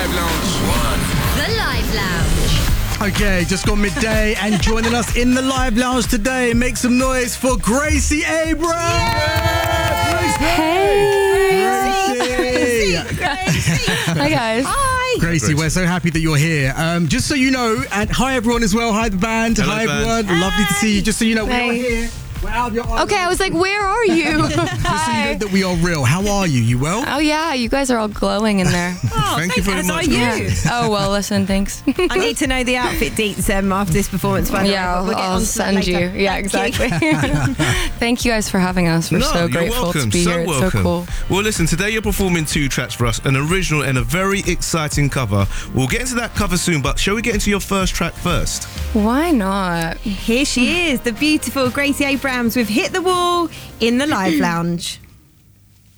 Live Lounge. The Live Lounge. Okay, just got midday, and joining us in the Live Lounge today, make some noise for Gracie Abrams! Hey! Gracie! Hi, guys. Hi. Gracie, we're so happy that you're here. Just so you know, and hi everyone as well. Hi the band. Hello, hi everyone. band. Lovely to see you. Just so you know, we Hi. are here. We're out of your island. Okay, I was like, where are you? Just so you know that we are real. How are you? You well? Oh, yeah, you guys are all glowing in there. Oh, thank you very as much. are you. Yeah. Oh, well, listen, thanks. I need to know the outfit deets after this performance. By the way, Yeah, but we'll get I'll onto that send you. later. Yeah, Thank you. exactly. Thank you guys for having us. We're so you're grateful welcome. to be so here. It's welcome. so cool. Well, listen, today you're performing 2 tracks for us, an original and a very exciting cover. We'll get into that cover soon, but shall we get into your first track first? Why not? Here she is, the beautiful Gracie Abrams with Hit the Wall in the Live Lounge.